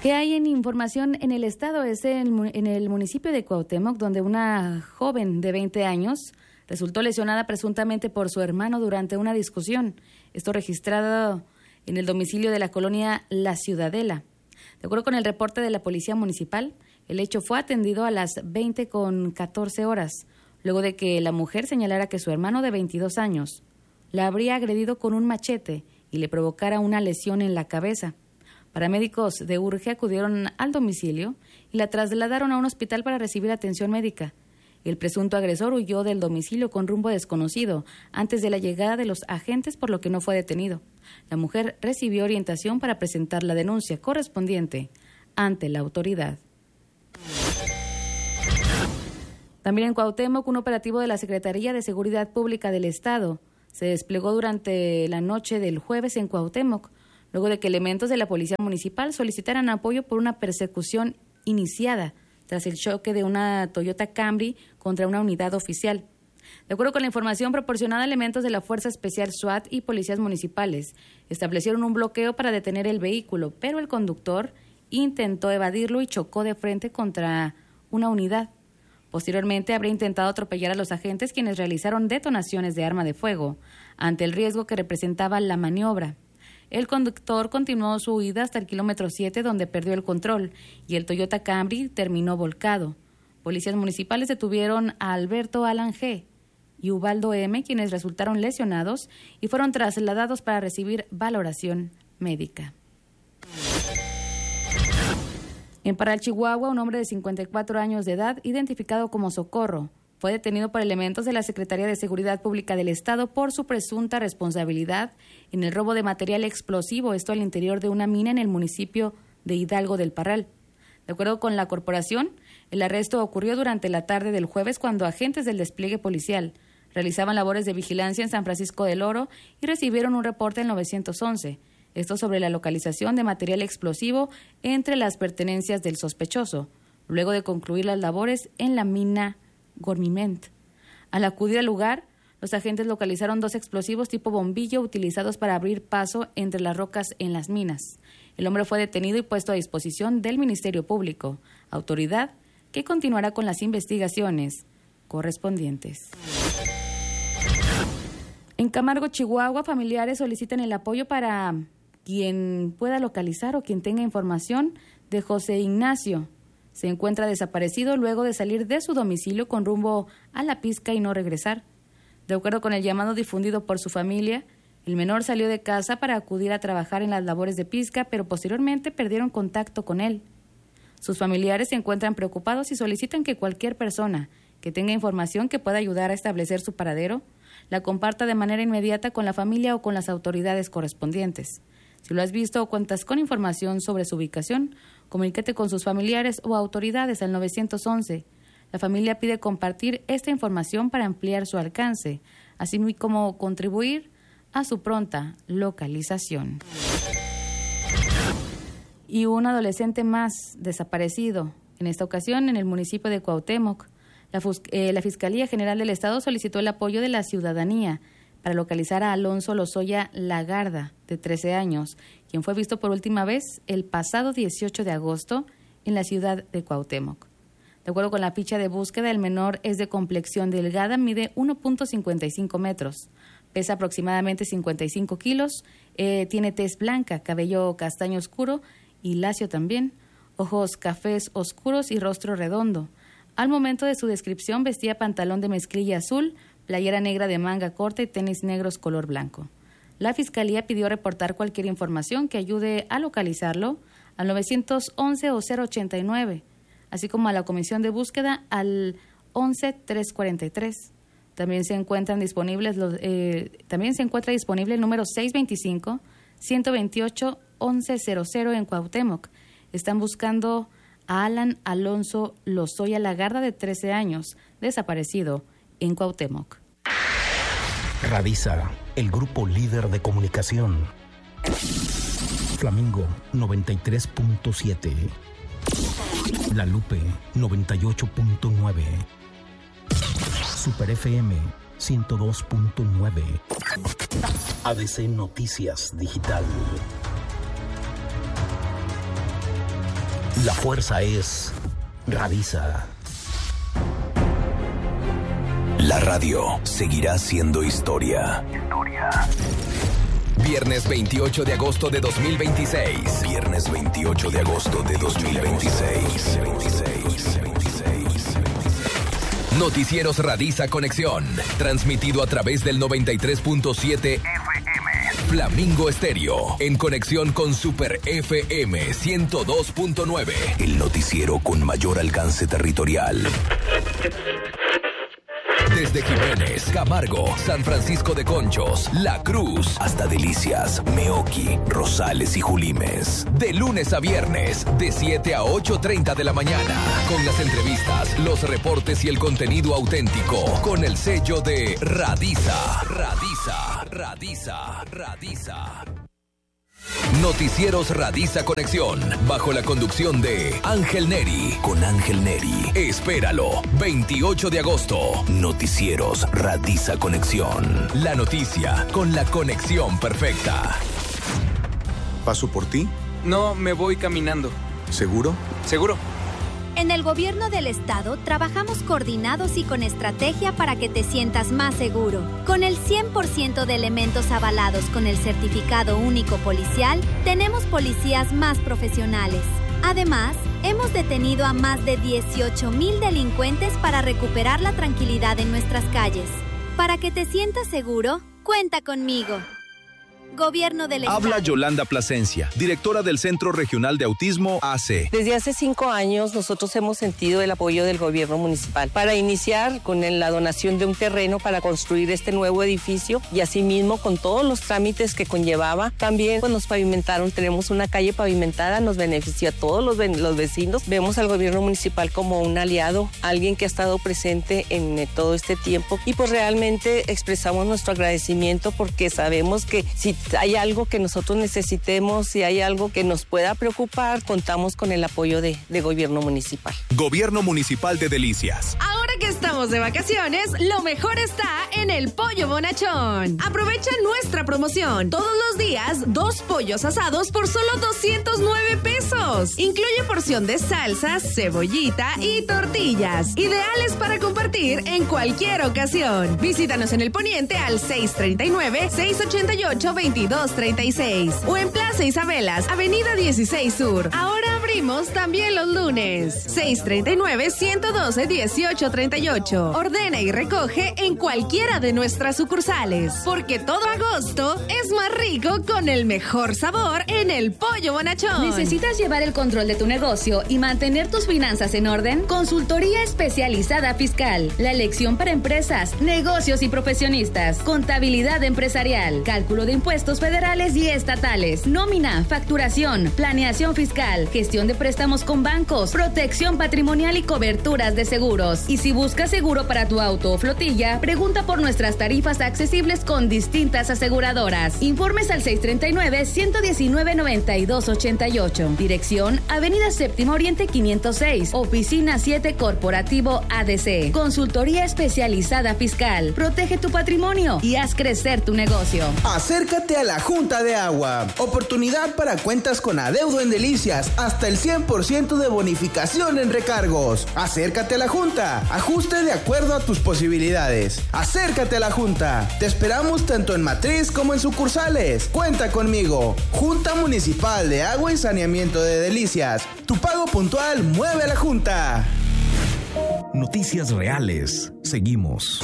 ¿Qué hay en información en el estado? Es en el municipio de Cuauhtémoc, donde una joven de 20 años resultó lesionada presuntamente por su hermano durante una discusión. Esto registrado en el domicilio de la colonia La Ciudadela. De acuerdo con el reporte de la Policía Municipal, el hecho fue atendido a las 20:14, luego de que la mujer señalara que su hermano de 22 años la habría agredido con un machete y le provocara una lesión en la cabeza. Paramédicos de Urge acudieron al domicilio y la trasladaron a un hospital para recibir atención médica. El presunto agresor huyó del domicilio con rumbo desconocido antes de la llegada de los agentes, por lo que no fue detenido. La mujer recibió orientación para presentar la denuncia correspondiente ante la autoridad. También en Cuauhtémoc, un operativo de la Secretaría de Seguridad Pública del Estado se desplegó durante la noche del jueves en Cuauhtémoc, luego de que elementos de la Policía Municipal solicitaran apoyo por una persecución iniciada tras el choque de una Toyota Camry contra una unidad oficial. De acuerdo con la información proporcionada, elementos de la Fuerza Especial SWAT y policías municipales establecieron un bloqueo para detener el vehículo, pero el conductor intentó evadirlo y chocó de frente contra una unidad. Posteriormente, habría intentado atropellar a los agentes, quienes realizaron detonaciones de arma de fuego ante el riesgo que representaba la maniobra. El conductor continuó su huida hasta el kilómetro 7, donde perdió el control, y el Toyota Camry terminó volcado. Policías municipales detuvieron a Alberto Alan G. y Ubaldo M., quienes resultaron lesionados y fueron trasladados para recibir valoración médica. En Parral, Chihuahua, un hombre de 54 años de edad, identificado como Socorro, fue detenido por elementos de la Secretaría de Seguridad Pública del Estado por su presunta responsabilidad en el robo de material explosivo, esto al interior de una mina en el municipio de Hidalgo del Parral. De acuerdo con la corporación, el arresto ocurrió durante la tarde del jueves, cuando agentes del despliegue policial realizaban labores de vigilancia en San Francisco del Oro y recibieron un reporte al 911. Esto sobre la localización de material explosivo entre las pertenencias del sospechoso, luego de concluir las labores en la mina Gormiment. Al acudir al lugar, los agentes localizaron 2 explosivos tipo bombillo utilizados para abrir paso entre las rocas en las minas. El hombre fue detenido y puesto a disposición del Ministerio Público, autoridad que continuará con las investigaciones correspondientes. En Camargo, Chihuahua, familiares solicitan el apoyo para quien pueda localizar o quien tenga información de José Ignacio. Se encuentra desaparecido luego de salir de su domicilio con rumbo a La Pizca y no regresar. De acuerdo con el llamado difundido por su familia, el menor salió de casa para acudir a trabajar en las labores de Pizca, pero posteriormente perdieron contacto con él. Sus familiares se encuentran preocupados y solicitan que cualquier persona que tenga información que pueda ayudar a establecer su paradero, la comparta de manera inmediata con la familia o con las autoridades correspondientes. Si lo has visto o cuentas con información sobre su ubicación, comunícate con sus familiares o autoridades al 911. La familia pide compartir esta información para ampliar su alcance, así como contribuir a su pronta localización. Y un adolescente más desaparecido, en esta ocasión en el municipio de Cuauhtémoc. La Fiscalía General del Estado solicitó el apoyo de la ciudadanía para localizar a Alonso Lozoya Lagarda, de 13 años, quien fue visto por última vez el pasado 18 de agosto en la ciudad de Cuauhtémoc. De acuerdo con la ficha de búsqueda, el menor es de complexión delgada, mide 1.55 metros, pesa aproximadamente 55 kilos, tiene tez blanca, cabello castaño oscuro y lacio también, ojos cafés oscuros y rostro redondo. Al momento de su descripción vestía pantalón de mezclilla azul, playera negra de manga corta y tenis negros color blanco. La Fiscalía pidió reportar cualquier información que ayude a localizarlo al 911 o 089, así como a la Comisión de Búsqueda al 11343. También se encuentra disponible el número 625-128-1100 en Cuauhtémoc. Están buscando a Alan Alonso Lozoya Lagarda, de 13 años, desaparecido en Cuauhtémoc. Radisa, el grupo líder de comunicación. Flamingo 93.7. La Lupe 98.9. Super FM 102.9. ADC Noticias Digital. La fuerza es Radisa. La radio seguirá siendo historia. Viernes 28 de agosto de 2026. Viernes 28 de agosto de 2026. Noticieros Radisa Conexión. Transmitido a través del 93.7 FM. Flamingo Estéreo. En conexión con Super FM 102.9. El noticiero con mayor alcance territorial. Desde Jiménez, Camargo, San Francisco de Conchos, La Cruz, hasta Delicias, Meoqui, Rosales y Julimes. De lunes a viernes, de 7 a 8:30 de la mañana. Con las entrevistas, los reportes y el contenido auténtico. Con el sello de Radisa. Noticieros Radisa Conexión, bajo la conducción de Ángel Neri. Con Ángel Neri. Espéralo, 28 de agosto. Noticieros Radisa Conexión. La noticia con la conexión perfecta. ¿Paso por ti? No, me voy caminando. ¿Seguro? ¿Seguro? En el gobierno del estado trabajamos coordinados y con estrategia para que te sientas más seguro. Con el 100% de elementos avalados con el certificado único policial, tenemos policías más profesionales. Además, hemos detenido a más de 18,000 delincuentes para recuperar la tranquilidad en nuestras calles. Para que te sientas seguro, cuenta conmigo. Gobierno del Estado. Habla Yolanda Plasencia, directora del Centro Regional de Autismo AC. Desde hace 5 años nosotros hemos sentido el apoyo del gobierno municipal para iniciar con la donación de un terreno para construir este nuevo edificio y asimismo con todos los trámites que conllevaba. También pues, nos pavimentaron, tenemos una calle pavimentada, nos beneficia a todos los vecinos. Vemos al gobierno municipal como un aliado, alguien que ha estado presente en todo este tiempo y pues realmente expresamos nuestro agradecimiento porque sabemos que si hay algo que nosotros necesitemos, si hay algo que nos pueda preocupar, contamos con el apoyo de gobierno municipal. Gobierno Municipal de Delicias. Ahora que estamos de vacaciones, lo mejor está en el Pollo Bonachón. Aprovecha nuestra promoción. Todos los días, 2 pollos asados por solo 209 pesos. Incluye porción de salsas, cebollita y tortillas. Ideales para compartir en cualquier ocasión. Visítanos en el Poniente al 639-688-2236 o en Plaza Isabelas, Avenida 16 Sur. Ahora abrimos también los lunes. 639-112-1838. Ordena y recoge en cualquiera de nuestras sucursales. Porque todo agosto es más rico con el mejor sabor en el Pollo Bonachón. ¿Necesitas llevar el control de tu negocio y mantener tus finanzas en orden? Consultoría especializada fiscal. La elección para empresas, negocios y profesionistas. Contabilidad empresarial. Cálculo de impuestos federales y estatales. Nómina, facturación, planeación fiscal. Gestión de préstamos con bancos. Protección patrimonial y coberturas de seguros. Y si buscas seguro para tu auto o flotilla, pregunta por nuestras tarifas accesibles con distintas aseguradoras. Informes al 639-119-9288. Dirección, Avenida Séptima Oriente 506. Oficina 7 Corporativo ADC. Consultoría especializada fiscal. Protege tu patrimonio y haz crecer tu negocio. Acércate a la Junta de Agua. Oportunidad para cuentas con adeudo en Delicias. Hasta el 100% de bonificación en recargos. Acércate a la Junta. Ajuste de acuerdo a tus posibilidades. Acércate a la Junta. Te esperamos tanto en matriz como en sucursales. Cuenta conmigo. Junta Municipal de Agua y Saneamiento de Delicias. Tu pago puntual mueve a la Junta. Noticias reales. Seguimos.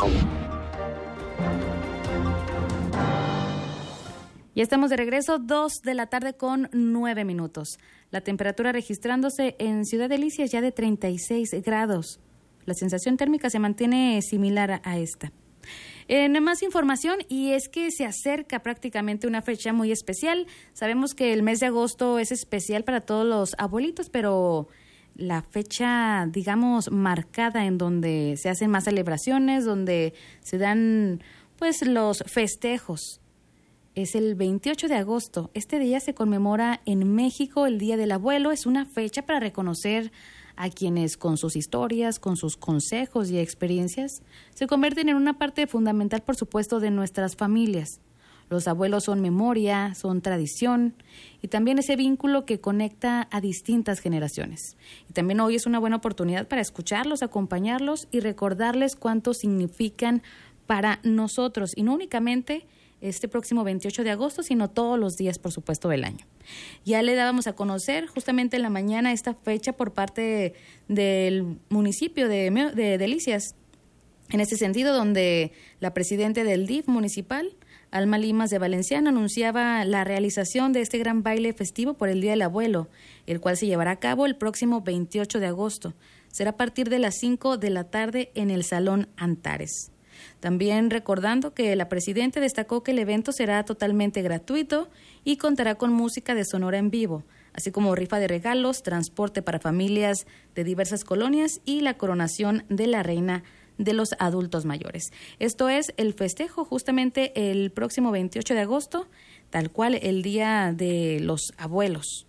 Ya estamos de regreso, 2 de la tarde con 9 minutos. La temperatura registrándose en Ciudad Delicias ya de 36 grados. La sensación térmica se mantiene similar a esta. En más información, y es que se acerca prácticamente una fecha muy especial. Sabemos que el mes de agosto es especial para todos los abuelitos, pero la fecha, digamos, marcada en donde se hacen más celebraciones, donde se dan pues los festejos, es el 28 de agosto. Este día se conmemora en México el Día del Abuelo. Es una fecha para reconocer a quienes con sus historias, con sus consejos y experiencias, se convierten en una parte fundamental, por supuesto, de nuestras familias. Los abuelos son memoria, son tradición y también ese vínculo que conecta a distintas generaciones. Y también hoy es una buena oportunidad para escucharlos, acompañarlos y recordarles cuánto significan para nosotros, y no únicamente este próximo 28 de agosto, sino todos los días, por supuesto, del año. Ya le dábamos a conocer justamente en la mañana esta fecha por parte del municipio de Delicias, en este sentido, donde la presidenta del DIF municipal, Alma Limas de Valenciano, anunciaba la realización de este gran baile festivo por el Día del Abuelo, el cual se llevará a cabo el próximo 28 de agosto. Será a partir de las 5 de la tarde en el Salón Antares. También recordando que la presidenta destacó que el evento será totalmente gratuito y contará con música de Sonora en vivo, así como rifa de regalos, transporte para familias de diversas colonias y la coronación de la reina de los adultos mayores. Esto es el festejo justamente el próximo 28 de agosto, tal cual el Día de los Abuelos.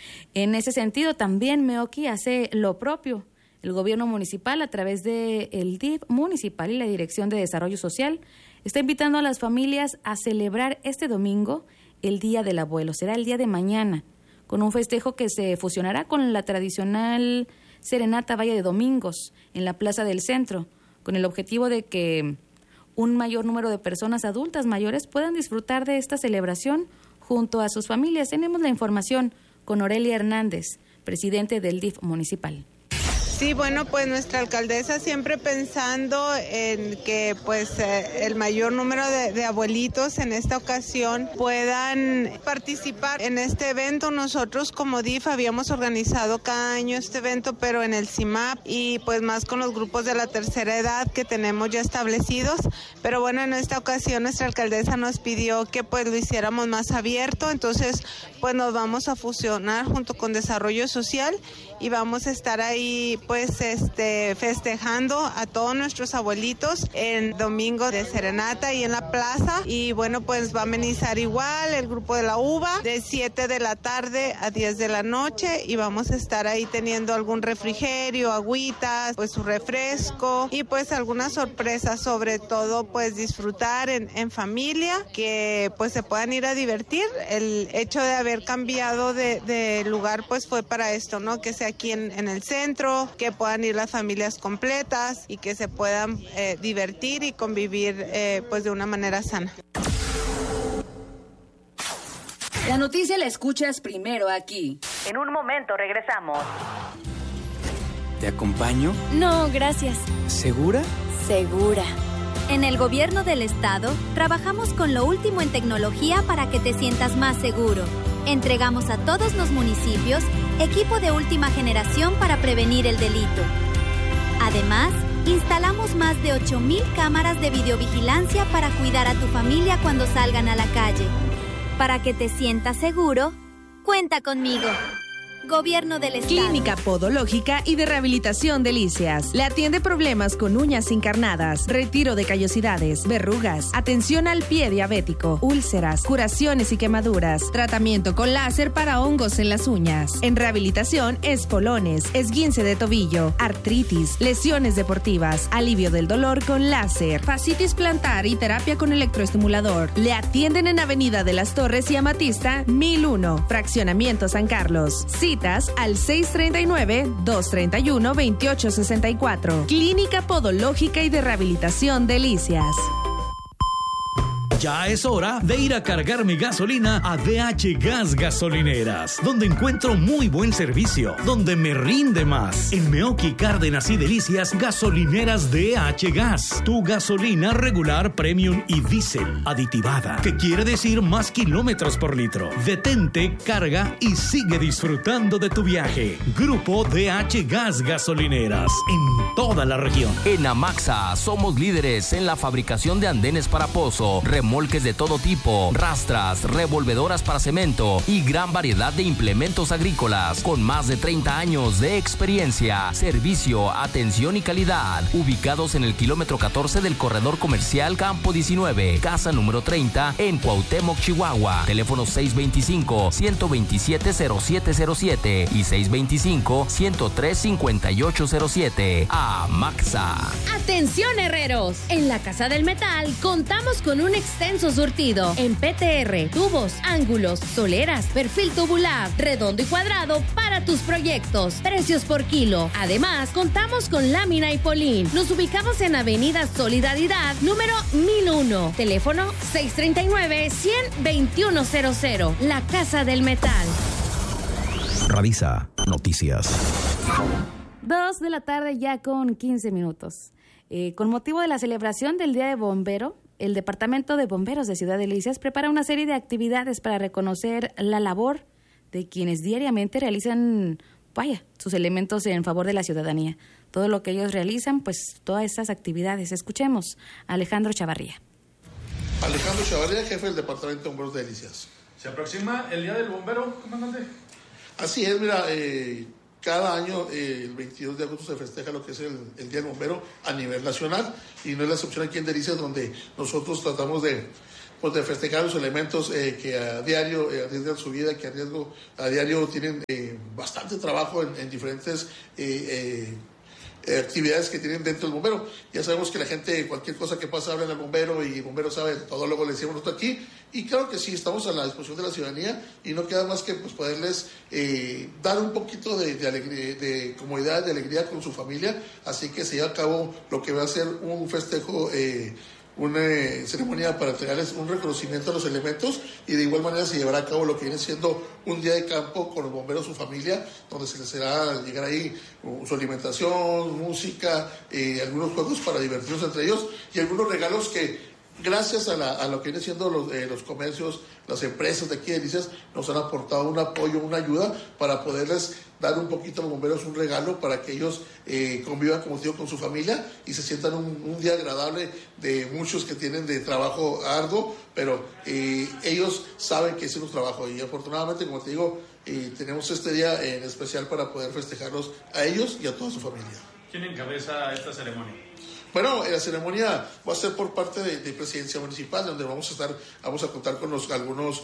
En ese sentido, también Meoqui hace lo propio. El gobierno municipal, a través del DIF municipal y la Dirección de Desarrollo Social, está invitando a las familias a celebrar este domingo el Día del Abuelo. Será el día de mañana, con un festejo que se fusionará con la tradicional Serenata Valle de Domingos en la Plaza del Centro, con el objetivo de que un mayor número de personas adultas mayores puedan disfrutar de esta celebración junto a sus familias. Tenemos la información con Aurelia Hernández, presidente del DIF municipal. Sí, bueno, pues nuestra alcaldesa siempre pensando en que pues el mayor número de abuelitos en esta ocasión puedan participar en este evento. Nosotros como DIF habíamos organizado cada año este evento, pero en el CIMAP y pues más con los grupos de la tercera edad que tenemos ya establecidos. Pero bueno, en esta ocasión nuestra alcaldesa nos pidió que pues lo hiciéramos más abierto, entonces pues nos vamos a fusionar junto con Desarrollo Social y vamos a estar ahí pues festejando a todos nuestros abuelitos en domingo de serenata y en la plaza. Y bueno, pues va a amenizar igual el grupo de la uva de 7 de la tarde a 10 de la noche y vamos a estar ahí teniendo algún refrigerio, agüitas, pues su refresco y pues algunas sorpresas, sobre todo pues disfrutar en familia, que pues se puedan ir a divertir. El hecho de haber cambiado de lugar pues fue para esto, ¿no? Que sea aquí en el centro, que puedan ir las familias completas y que se puedan divertir y convivir pues de una manera sana. La noticia la escuchas primero aquí. En un momento regresamos. ¿Te acompaño? No, gracias. ¿Segura? Segura. En el gobierno del estado, trabajamos con lo último en tecnología para que te sientas más seguro. Entregamos a todos los municipios equipo de última generación para prevenir el delito. Además, instalamos más de 8,000 cámaras de videovigilancia para cuidar a tu familia cuando salgan a la calle. Para que te sientas seguro, cuenta conmigo. Gobierno del Estado. Clínica Podológica y de Rehabilitación Delicias. Le atiende problemas con uñas encarnadas, retiro de callosidades, verrugas, atención al pie diabético, úlceras, curaciones y quemaduras, tratamiento con láser para hongos en las uñas. En rehabilitación, espolones, esguince de tobillo, artritis, lesiones deportivas, alivio del dolor con láser, fascitis plantar y terapia con electroestimulador. Le atienden en Avenida de las Torres y Amatista, 1001, Fraccionamiento San Carlos. Citas al 639-231-2864. Clínica Podológica y de Rehabilitación Delicias. Ya es hora de ir a cargar mi gasolina a DH Gas Gasolineras, donde encuentro muy buen servicio, donde me rinde más. En Meoqui, Cárdenas y Delicias, gasolineras DH Gas. Tu gasolina regular, premium y diésel aditivada, que quiere decir más kilómetros por litro. Detente, carga y sigue disfrutando de tu viaje. Grupo DH Gas Gasolineras, en toda la región. En Amaxa somos líderes en la fabricación de andenes para pozo, remolques de todo tipo, rastras, revolvedoras para cemento y gran variedad de implementos agrícolas con más de 30 años de experiencia, servicio, atención y calidad. Ubicados en el kilómetro 14 del corredor comercial Campo 19, casa número 30 en Cuauhtémoc, Chihuahua. Teléfono 625-127-0707 y 625-103-5807. Amaxa. Atención, herreros. En la Casa del Metal contamos con un extenso Ascenso Surtido. En PTR, tubos, ángulos, soleras, perfil tubular, redondo y cuadrado para tus proyectos. Precios por kilo. Además, contamos con lámina y polín. Nos ubicamos en Avenida Solidaridad, número 1001. Teléfono 639-100-2100. La Casa del Metal. Radisa Noticias. 2 de la tarde ya con 15 minutos. Con motivo de la celebración del Día de Bombero, el Departamento de Bomberos de Ciudad Delicias prepara una serie de actividades para reconocer la labor de quienes diariamente realizan, sus elementos en favor de la ciudadanía. Todo lo que ellos realizan, pues todas estas actividades. Escuchemos a Alejandro Chavarría. Alejandro Chavarría, jefe del Departamento de Bomberos de Delicias. ¿Se aproxima el Día del Bombero, comandante? Así es, mira, cada año, el 22 de agosto se festeja lo que es el Día del Bombero a nivel nacional, y no es la excepción aquí en Delicias, donde nosotros tratamos de festejar los elementos que a diario arriesgan su vida, que a diario tienen bastante trabajo en diferentes actividades que tienen dentro del bombero. Ya sabemos que la gente, cualquier cosa que pasa, habla al bombero, y el bombero sabe todo. Luego le decimos nosotros aquí, y claro que sí, estamos a la disposición de la ciudadanía, y no queda más que poderles dar un poquito de alegría, de comodidad, de alegría con su familia. Así que se lleva a cabo lo que va a ser un festejo, una ceremonia para entregarles un reconocimiento a los elementos, y de igual manera se llevará a cabo lo que viene siendo un día de campo con los bomberos, su familia, donde se les hará llegar ahí su alimentación, música, algunos juegos para divertirnos entre ellos, y algunos regalos que, gracias a lo que viene siendo los comercios, las empresas de aquí de Delicias, nos han aportado un apoyo, una ayuda para poderles dar un poquito a los bomberos un regalo para que ellos convivan, como digo, con su familia y se sientan un día agradable, de muchos que tienen de trabajo arduo, pero ellos saben que es un trabajo, y afortunadamente, como te digo, tenemos este día en especial para poder festejarlos a ellos y a toda su familia. ¿Quién encabeza esta ceremonia? Bueno, la ceremonia va a ser por parte de Presidencia Municipal, donde vamos a contar con algunos,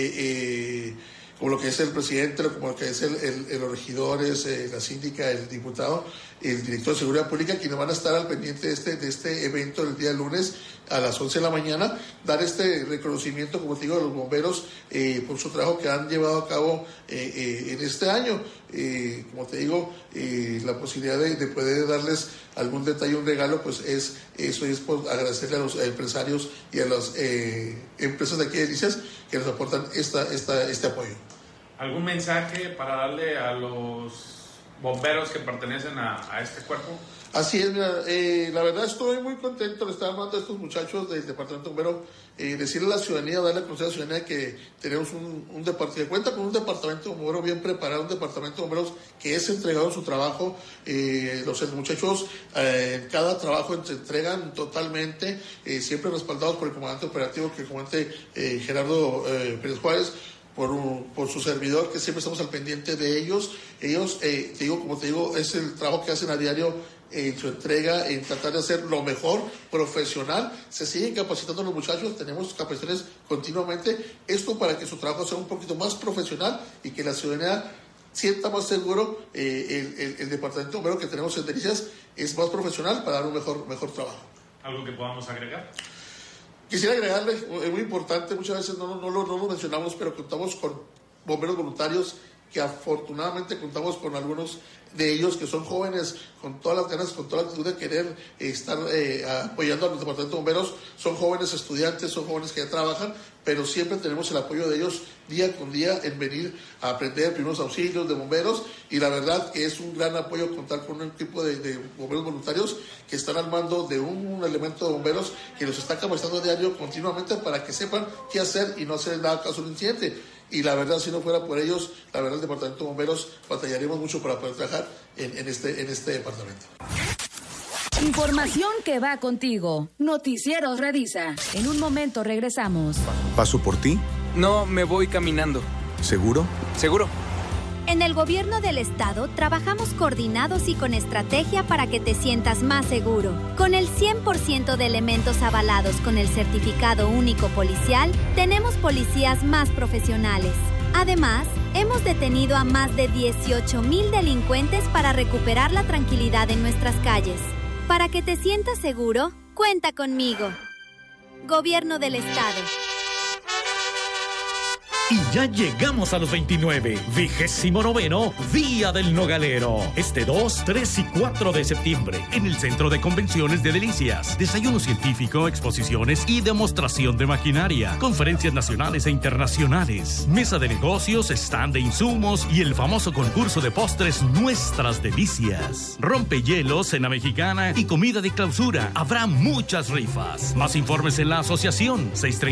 como lo que es el presidente, como lo que es los regidores, la síndica, el diputado, el director de Seguridad Pública, quienes van a estar al pendiente de este evento el día lunes a las 11 de la mañana, dar este reconocimiento, como te digo, a los bomberos por su trabajo que han llevado a cabo en este año. Como te digo, la posibilidad de poder darles algún detalle, un regalo, pues es por agradecerle a los empresarios y a las empresas de aquí de Delicias que nos aportan este apoyo. ¿Algún mensaje para darle a los bomberos que pertenecen a este cuerpo? Así es, mira, la verdad estoy muy contento de estar hablando a estos muchachos del Departamento Bombero, decirle a la ciudadanía, darle a conocer a la ciudadanía que tenemos un departamento, que cuenta con un departamento de bomberos bien preparado, un departamento de bomberos que es entregado en su trabajo. Los muchachos en cada trabajo se entregan totalmente, siempre respaldados por el comandante operativo, que el comandante Gerardo Pérez Juárez, por su servidor, que siempre estamos al pendiente de ellos. Ellos, como te digo, es el trabajo que hacen a diario en su entrega, en tratar de hacer lo mejor, profesional. Se siguen capacitando los muchachos, tenemos capacitaciones continuamente, esto para que su trabajo sea un poquito más profesional y que la ciudadanía sienta más seguro. El departamento bombero que tenemos en Delicias es más profesional para dar un mejor trabajo. ¿Algo que podamos agregar? Quisiera agregarle, es muy importante, muchas veces no lo mencionamos, pero contamos con bomberos voluntarios, que afortunadamente contamos con algunos de ellos que son jóvenes, con todas las ganas, con toda la actitud de querer estar apoyando a los departamentos de bomberos. Son jóvenes estudiantes, son jóvenes que ya trabajan, pero siempre tenemos el apoyo de ellos día con día en venir a aprender primeros auxilios de bomberos, y la verdad que es un gran apoyo contar con un equipo de bomberos voluntarios que están al mando de un elemento de bomberos que los está capacitando a diario continuamente para que sepan qué hacer y no hacer nada caso de un incidente. Y la verdad, si no fuera por ellos, la verdad, el departamento de bomberos batallaríamos mucho para poder trabajar en este departamento. Información que va contigo. Noticieros Radisa. En un momento regresamos. ¿Paso por ti? No, me voy caminando. ¿Seguro? Seguro. En el gobierno del estado trabajamos coordinados y con estrategia para que te sientas más seguro. Con el 100% de elementos avalados con el certificado único policial, tenemos policías más profesionales. Además, hemos detenido a más de 18,000 delincuentes para recuperar la tranquilidad en nuestras calles. Para que te sientas seguro, cuenta conmigo. Gobierno del Estado. Y ya llegamos a los 29, 29º Día del Nogalero. Este 2, 3 y 4 de septiembre, en el Centro de Convenciones de Delicias. Desayuno científico, exposiciones y demostración de maquinaria. Conferencias nacionales e internacionales. Mesa de negocios, stand de insumos y el famoso concurso de postres Nuestras Delicias. Rompehielos, cena mexicana y comida de clausura. Habrá muchas rifas. Más informes en la asociación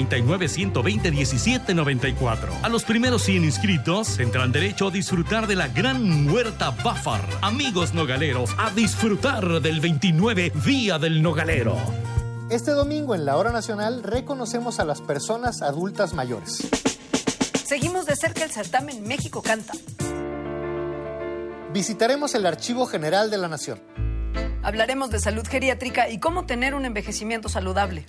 639-120-1794. A los primeros 100 inscritos tendrán derecho a disfrutar de la gran huerta Bafar. Amigos nogaleros, a disfrutar del 29 Día del Nogalero. Este domingo en la Hora Nacional reconocemos a las personas adultas mayores. Seguimos de cerca el certamen México Canta. Visitaremos el Archivo General de la Nación. Hablaremos de salud geriátrica y cómo tener un envejecimiento saludable.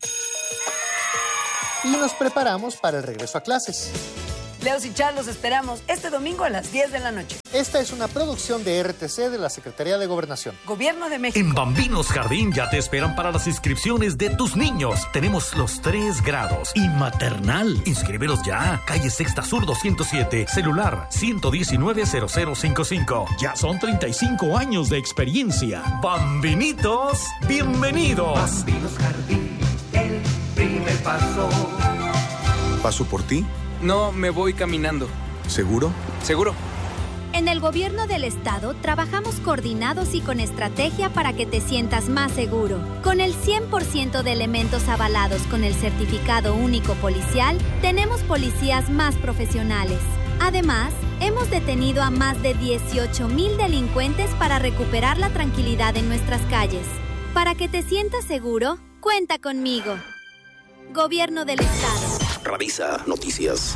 Y nos preparamos para el regreso a clases. Leos y Char los esperamos este domingo a las 10 de la noche. Esta es una producción de RTC de la Secretaría de Gobernación. Gobierno de México. En Bambinos Jardín ya te esperan para las inscripciones de tus niños. Tenemos los 3 grados y maternal. Inscríbelos ya. Calle Sexta Sur 207. Celular 119-0055. Ya son 35 años de experiencia. Bambinitos, bienvenidos. Bambinos Jardín, el primer paso. ¿Paso por ti? No, me voy caminando. ¿Seguro? Seguro. En el Gobierno del Estado trabajamos coordinados y con estrategia para que te sientas más seguro. Con el 100% de elementos avalados con el Certificado Único Policial, tenemos policías más profesionales. Además, hemos detenido a más de 18,000 delincuentes para recuperar la tranquilidad en nuestras calles. Para que te sientas seguro, cuenta conmigo. Gobierno del Estado. Radisa Noticias.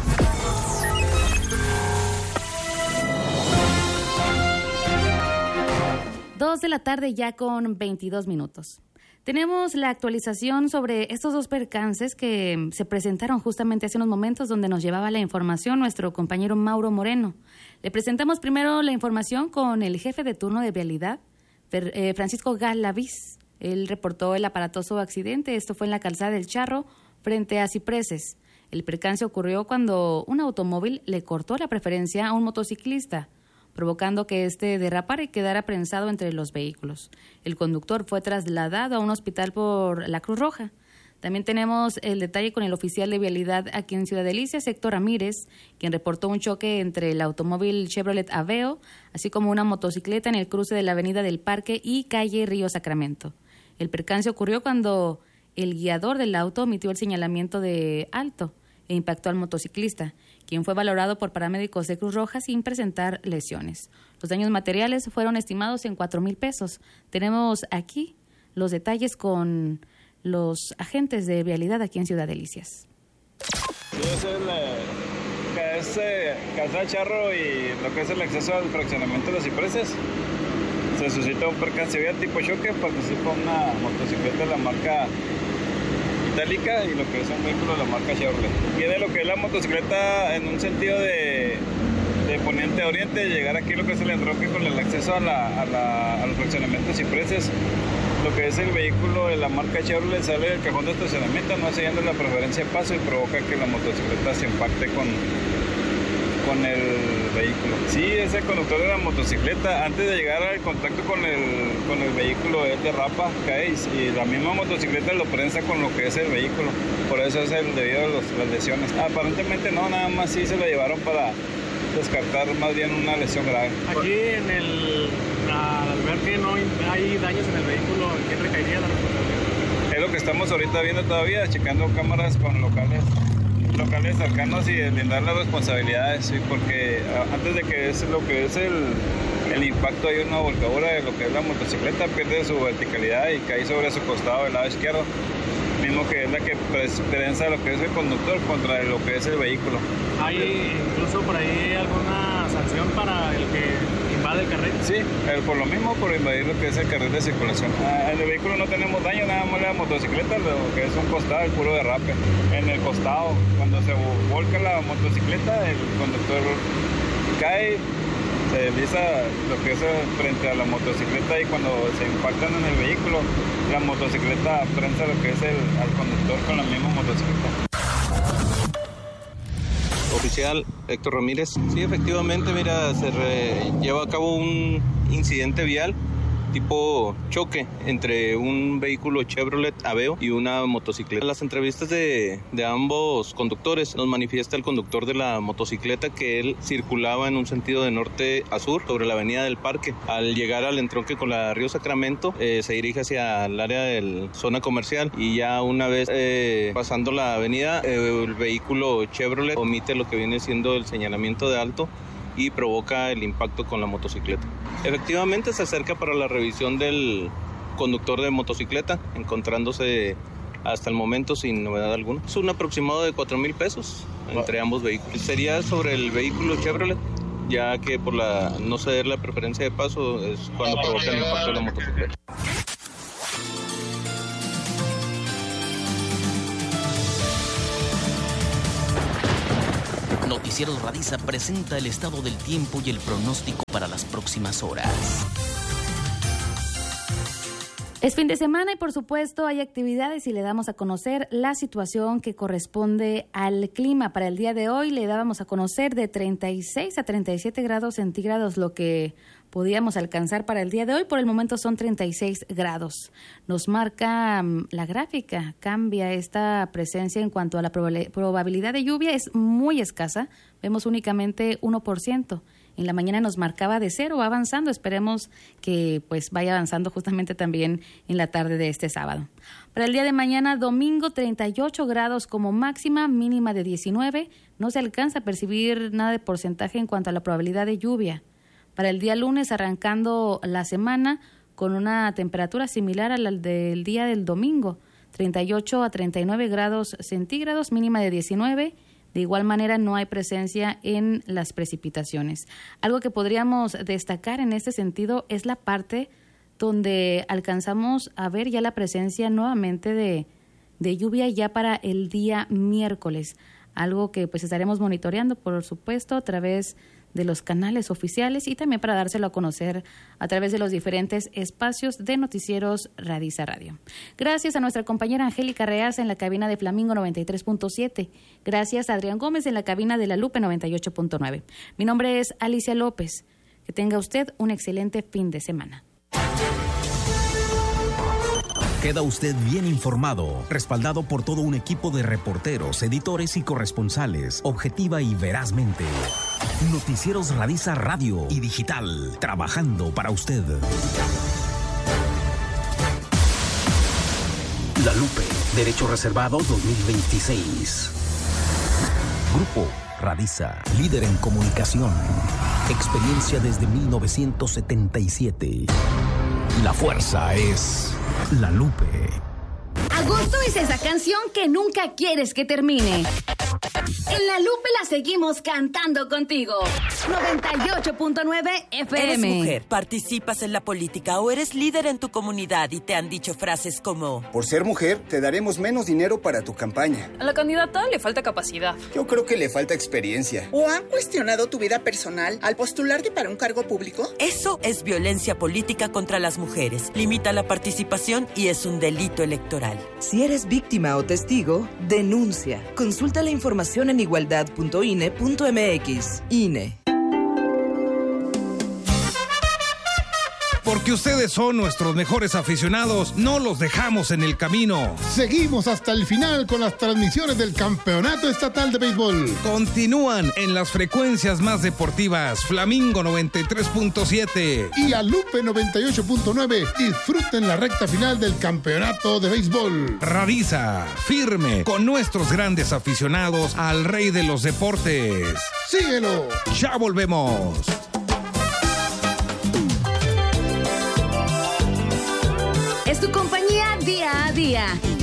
Dos de la tarde ya con 22 minutos. Tenemos la actualización sobre estos 2 percances que se presentaron justamente hace unos momentos, donde nos llevaba la información nuestro compañero Mauro Moreno. Le presentamos primero la información con el jefe de turno de vialidad, Francisco Galaviz. Él reportó el aparatoso accidente. Esto fue en la calzada del Charro, frente a Cipreses. El percance ocurrió cuando un automóvil le cortó la preferencia a un motociclista, provocando que este derrapara y quedara prensado entre los vehículos. El conductor fue trasladado a un hospital por la Cruz Roja. También tenemos el detalle con el oficial de vialidad aquí en Ciudad Delicias, Héctor Ramírez, quien reportó un choque entre el automóvil Chevrolet Aveo, así como una motocicleta en el cruce de la Avenida del Parque y calle Río Sacramento. El percance ocurrió cuando el guiador del auto omitió el señalamiento de alto e impactó al motociclista, quien fue valorado por paramédicos de Cruz Roja sin presentar lesiones. Los daños materiales fueron estimados en 4,000 pesos. Tenemos aquí los detalles con los agentes de vialidad aquí en Ciudad Delicias. Es Calzada Charro y lo que es el acceso al fraccionamiento de los Cipreses. Se suscita un percance vial tipo choque, participa una motocicleta de la marca Itálica y lo que es un vehículo de la marca Chevrolet. Viene lo que es la motocicleta en un sentido de poniente a oriente, llegar aquí lo que es el enroque con el acceso al fraccionamiento de Cipreses. Lo que es el vehículo de la marca Chevrolet sale del cajón de estacionamiento, no siguiendo la preferencia de paso y provoca que la motocicleta se impacte con el vehículo. Sí, es el conductor de la motocicleta. Antes de llegar al contacto con el vehículo, él derrapa, cae y la misma motocicleta lo prensa con lo que es el vehículo. Por eso es el debido a las lesiones. Aparentemente no, nada más sí se lo llevaron para descartar más bien una lesión grave. Aquí al ver que no hay daños en el vehículo, ¿quién recaería la responsabilidad? Es lo que estamos ahorita viendo todavía, checando cámaras con locales cercanos y deslindar las responsabilidades, ¿sí? Porque antes de que es lo que es el impacto hay una volcadura de lo que es la motocicleta, pierde su verticalidad y cae sobre su costado del lado izquierdo, mismo que es la que prensa lo que es el conductor contra lo que es el vehículo. ¿Hay incluso por ahí alguna sanción para el que invade el carril? Sí, por lo mismo, por invadir lo que es el carril de circulación. En el vehículo no tenemos daño, nada más la motocicleta, lo que es un costado, el puro derrape. En el costado, cuando se volca la motocicleta, el conductor cae, se desliza lo que es frente a la motocicleta, y cuando se impactan en el vehículo, la motocicleta prensa lo que es al conductor con la misma motocicleta. Oficial Héctor Ramírez. Sí, efectivamente, mira, se lleva a cabo un incidente vial tipo choque entre un vehículo Chevrolet Aveo y una motocicleta. En las entrevistas de ambos conductores nos manifiesta el conductor de la motocicleta que él circulaba en un sentido de norte a sur sobre la avenida del Parque. Al llegar al entronque con la Río Sacramento, se dirige hacia el área de la zona comercial, y ya una vez pasando la avenida, el vehículo Chevrolet omite lo que viene siendo el señalamiento de alto y provoca el impacto con la motocicleta. Efectivamente se acerca para la revisión del conductor de motocicleta, encontrándose hasta el momento sin novedad alguna. Es un aproximado de 4,000 pesos entre ambos vehículos. Sería sobre el vehículo Chevrolet, ya que por no ceder la preferencia de paso es cuando provoca el impacto de la motocicleta. Noticieros Radiza presenta el estado del tiempo y el pronóstico para las próximas horas. Es fin de semana y por supuesto hay actividades y le damos a conocer la situación que corresponde al clima. Para el día de hoy le dábamos a conocer de 36 a 37 grados centígrados lo que podíamos alcanzar para el día de hoy. Por el momento son 36 grados. Nos marca la gráfica, cambia esta presencia en cuanto a la probabilidad de lluvia, es muy escasa, vemos únicamente 1%. En la mañana nos marcaba de 0, va avanzando, esperemos que pues vaya avanzando justamente también en la tarde de este sábado. Para el día de mañana, domingo, 38 grados como máxima, mínima de 19, no se alcanza a percibir nada de porcentaje en cuanto a la probabilidad de lluvia. Para el día lunes, arrancando la semana con una temperatura similar a la del día del domingo, 38 a 39 grados centígrados, mínima de 19. De igual manera, no hay presencia en las precipitaciones. Algo que podríamos destacar en este sentido es la parte donde alcanzamos a ver ya la presencia nuevamente de lluvia ya para el día miércoles. Algo que pues estaremos monitoreando, por supuesto, a través de los canales oficiales y también para dárselo a conocer a través de los diferentes espacios de Noticieros Radiza Radio. Gracias a nuestra compañera Angélica Reaza en la cabina de Flamingo 93.7. Gracias a Adrián Gómez en la cabina de La Lupe 98.9. Mi nombre es Alicia López. Que tenga usted un excelente fin de semana. Queda usted bien informado, respaldado por todo un equipo de reporteros, editores y corresponsales, objetiva y verazmente. Noticieros Radiza Radio y Digital, trabajando para usted. La Lupe, Derecho Reservado 2026. Grupo Radiza, líder en comunicación. Experiencia desde 1977. La fuerza es La Lupe. A gusto es esa canción que nunca quieres que termine. En La Lupe la seguimos cantando contigo. 98.9 FM. ¿Eres mujer, participas en la política o eres líder en tu comunidad y te han dicho frases como: por ser mujer, te daremos menos dinero para tu campaña? A la candidata le falta capacidad. Yo creo que le falta experiencia. ¿O han cuestionado tu vida personal al postularte para un cargo público? Eso es violencia política contra las mujeres. Limita la participación y es un delito electoral. Si eres víctima o testigo, denuncia. Consulta la información en igualdad.ine.mx. INE. Porque ustedes son nuestros mejores aficionados, no los dejamos en el camino. Seguimos hasta el final con las transmisiones del Campeonato Estatal de Béisbol. Continúan en las frecuencias más deportivas, Flamingo 93.7 y a Lupe 98.9. Disfruten la recta final del Campeonato de Béisbol. Radiza, firme, con nuestros grandes aficionados al rey de los deportes. ¡Síguelo! Ya volvemos. Es tu compañía día a día.